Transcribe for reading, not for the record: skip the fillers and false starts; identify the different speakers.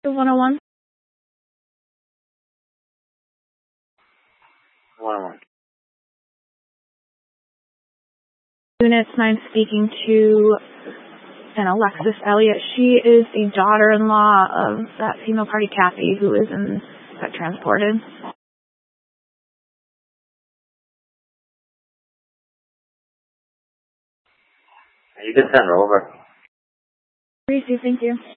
Speaker 1: 101.
Speaker 2: 101.
Speaker 1: Unit 9 speaking to an Alexis Elliott. She is the daughter-in-law of that female party Kathy who got transported.
Speaker 2: You can send her over.
Speaker 1: Receive, thank you.